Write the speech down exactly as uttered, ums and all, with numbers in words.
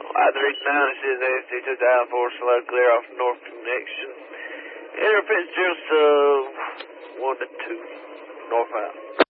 I three nine says A S C two thousand four, slow clear off north connection. Enter Fitzgerald sub one to two, northbound.